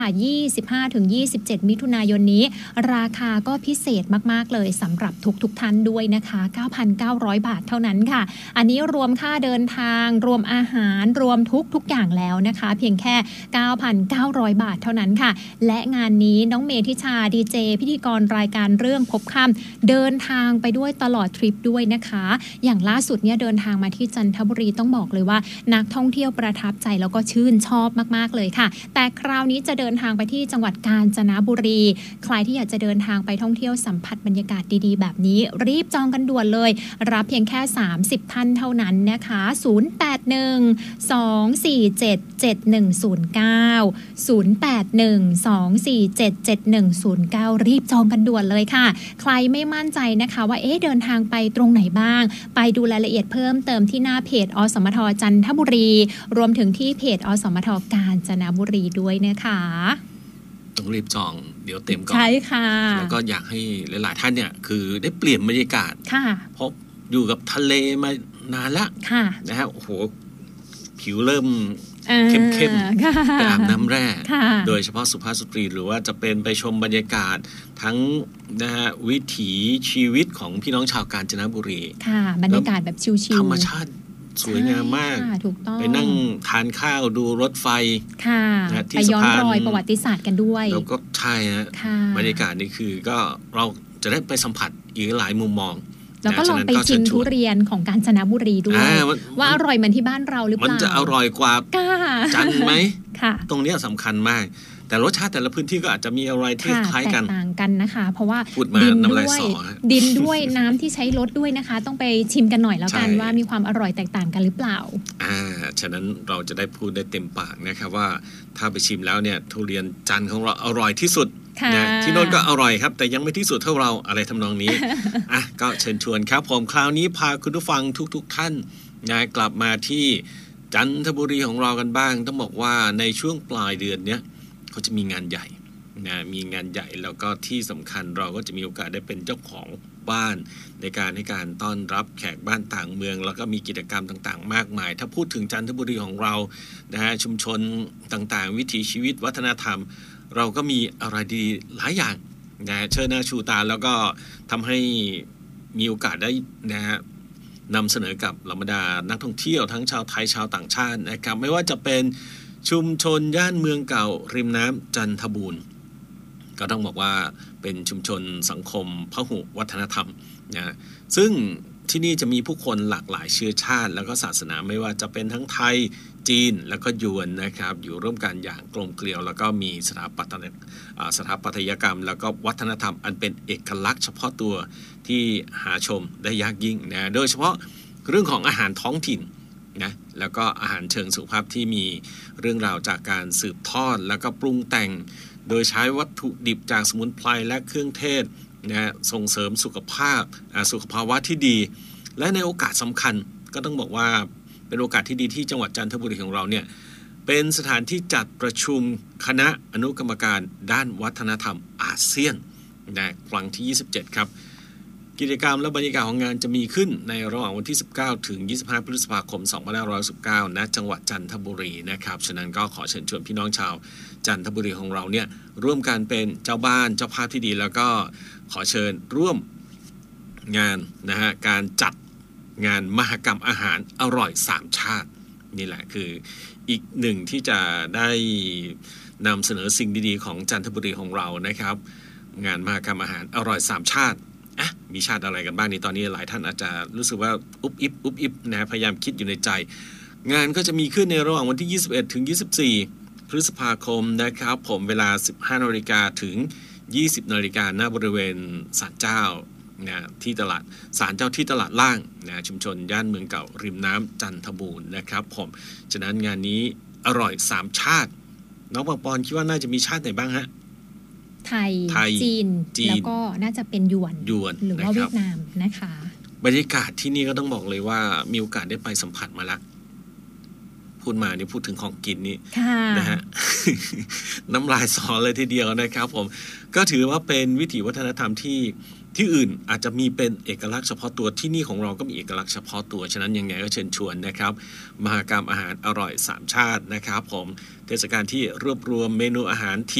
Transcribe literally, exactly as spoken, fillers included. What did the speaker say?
ยี่สิบห้าถึงยี่สิบเจ็ด มิถุนายนนี้ราคาก็พิเศษมากๆเลยสำหรับทุกๆท่านด้วยนะคะ เก้าพันเก้าร้อย บาทเท่านั้นค่ะอันนี้รวมค่าเดินทางรวมอาหารรวมทุกทุกอย่างแล้วนะคะเพียงแค่ เก้าพันเก้าร้อย บาทเท่านั้นค่ะและงานนี้น้องเมธิชาดีเจพิธีกรรายการเรื่องพบค่ำเดินทางไปด้วยตลอดทริปด้วยนะคะอย่างล่าสุดเนี่ยเดินทางมาที่จันทบุรีต้องบอกเลยว่านักท่องเที่ยวประทับใจแล้วก็ชื่นชอบมากๆเลยค่ะแต่คราวนี้จะเดินทางไปที่จังหวัดกาญจนบุรีใครที่อยากจะเดินทางไปท่องเที่ยวสัมผัสบรรยากาศดีๆแบบนี้รีบจองกันด่วนเลยรับเพียงแค่สามสิบท่านเท่านั้นนะคะศูนย์ แปด หนึ่ง สอง สี่ เจ็ด เจ็ด หนึ่ง ศูนย์ เก้า ศูนย์ แปด หนึ่ง สอง สี่ เจ็ด เจ็ด หนึ่ง ศูนย์ เก้ารีบจองกันด่วนเลยค่ะใครไม่มั่นใจนะคะว่าเอ๊ะเดินทางไปตรงไหนบ้างไปดูรายละเอียดเพิ่มเติมที่หน้าเพจอสมทจันทบุรีรวมถึงที่เพจอสมทกาญจนบุรีด้วยนะคะต้องรีบจองเดี๋ยวเต็มก่อนใช่ค่ะแล้วก็อยากให้หลายๆท่านเนี่ยคือได้เปลี่ยนบรรยากาศค่ะเพราะอยู่กับทะเลมานานแล้วนะฮะโอ้โหผิวเริ่มเข้มๆไปอาบน้ำแร่โดยเฉพาะสุภาพสตรีหรือว่าจะเป็นไปชมบรรยากาศทั้งนะฮะวิถีชีวิตของพี่น้องชาวกาญจนบุรีค่ะบรรยากาศแบบชิลๆธรรมชาติสวยงามมากไปนั่งทานข้าวดูรถไฟค่ะไปย้อนรอยประวัติศาสตร์กันด้วยแล้วก็ใช่ฮะบรรยากาศนี่คือก็เราจะได้ไปสัมผัสอีกหลายมุมมองแล้วก็ลองไปชิมทุเรียนของกาญจนบุรีด้วยว่าอร่อยเหมือนที่บ้านเราหรือเปล่ามันจะอร่อยกว่าจันทร์ไหมค่ะตรงนี้สำคัญมากแต่รสชาติแต่ละพื้นที่ก็อาจจะมีอะไรที่คล้ายกันแตกต่างกันนะคะเพราะว่าดินด้วยดินด้วยน้ำที่ใช้รสด้วยนะคะต้องไปชิมกันหน่อยแล้วกันว่ามีความอร่อยแตกต่างกันหรือเปล่าอ่าฉะนั้นเราจะได้พูดได้เต็มปากนะครับว่าถ้าไปชิมแล้วเนี่ยทุเรียนจันทร์ของเราอร่อยที่สุดนะที่โน่นก็อร่อยครับแต่ยังไม่ที่สุดเท่าเราอะไรทำนองนี้ อ่ะก็เชิญชวนครับผมคราวนี้พาคุณผู้ฟังทุกๆท่านนะกลับมาที่จันทบุรีของเรากันบ้างต้องบอกว่าในช่วงปลายเดือนเนี้ยเขาจะมีงานใหญ่นะมีงานใหญ่แล้วก็ที่สำคัญเราก็จะมีโอกาสได้เป็นเจ้าของบ้านในการให้การต้อนรับแขกบ้านต่างเมืองแล้วก็มีกิจกรรมต่างๆมากมายถ้าพูดถึงจันทบุรีของเรานะฮะชุมชนต่างๆวิถีชีวิตวัฒนธรรมเราก็มีอะไรดีหลายอย่างนะเชิญหน้าชูตาแล้วก็ทำให้มีโอกาสได้นะฮะนำเสนอกับเหล่าบรรดานักท่องเที่ยวทั้งชาวไทยชาวต่างชาตินะครับไม่ว่าจะเป็นชุมชนย่านเมืองเก่าริมน้ำจันทบูรณ์ก็ต้องบอกว่าเป็นชุมชนสังคมพหุวัฒนธรรมนะซึ่งที่นี่จะมีผู้คนหลากหลายเชื้อชาติแล้วก็ศาสนาไม่ว่าจะเป็นทั้งไทยจีนแล้วก็ยวนนะครับอยู่ร่วมกันอย่างกลมเกลียวแล้วก็มีสถาปัตยสถาปัตยกรรมแล้วก็วัฒนธรรมอันเป็นเอกลักษณ์เฉพาะตัวที่หาชมได้ยากยิ่งนะโดยเฉพาะเรื่องของอาหารท้องถิ่นนะแล้วก็อาหารเชิงสุขภาพที่มีเรื่องราวจากการสืบทอดแล้วก็ปรุงแต่งโดยใช้วัตถุดิบจากสมุนไพรและเครื่องเทศนะส่งเสริมสุขภาพสุขภาวะที่ดีและในโอกาสสำคัญก็ต้องบอกว่าเป็นโอกาสที่ดีที่จังหวัดจันทบุรีของเราเนี่ยเป็นสถานที่จัดประชุมคณะอนุกรรมการด้านวัฒนธรรมอาเซียนนะครั้งที่ยี่สิบเจ็ดครับกิจกรรมและบรรยากาศของงานจะมีขึ้นในระหว่างวันที่สิบเก้าถึงยี่สิบห้าพฤษภาคมสองพันห้าร้อยสิบเก้าณจังหวัดจันทบุรีนะครับฉะนั้นก็ขอเชิญชวนพี่น้องชาวจันทบุรีของเราเนี่ยร่วมกันเป็นเจ้าบ้านเจ้าภาพที่ดีแล้วก็ขอเชิญร่วมงานนะฮะการจัดงานมหกรรมอาหารอร่อยสามชาตินี่แหละคืออีกหนึ่งที่จะได้นำเสนอสิ่งดีๆของจันทบุรีของเรานะครับงานมหกรรมอาหารอร่อยสามชาติอ่ะมีชาติอะไรกันบ้างในตอนนี้หลายท่านอาจจะรู้สึกว่าอุบอิบอุบอิบนะพยายามคิดอยู่ในใจงานก็จะมีขึ้นในระหว่างวันที่ยี่สิบเอ็ดถึงยี่สิบสี่พฤษภาคมนะครับผมเวลา สิบห้านาฬิกา ถึง ยี่สิบนาฬิกาณบริเวณศาลเจ้านะที่ตลาดศาลเจ้าที่ตลาดล่างนะชุมชนย่านเมืองเก่าริมน้ำจันทบูรณ์นะครับผมฉะนั้นงานนี้อร่อยสามชาติน้องปองปอนคิดว่าน่าจะมีชาติไหนบ้างฮะไทยจีนแล้วก็น่าจะเป็นหยวนหรือว่าเวียดนามนะคะบรรยากาศที่นี่ก็ต้องบอกเลยว่ามีโอกาสได้ไปสัมผัสมาแล้วพูดมานี่พูดถึงของกินนี่นะฮะ น้ำลายสอเลยทีเดียวนะครับผมก็ถือว่าเป็นวิถีวัฒนธรรมที่ที่ที่อื่นอาจจะมีเป็นเอกลักษณ์เฉพาะตัวที่นี่ของเราก็มีเอกลักษณ์เฉพาะตัวฉะนั้นยังไงก็เชิญชวนนะครับมหกรรมอาหารอร่อยสามชาตินะครับผมเทศกาลที่รวบรวมเมนูอาหาร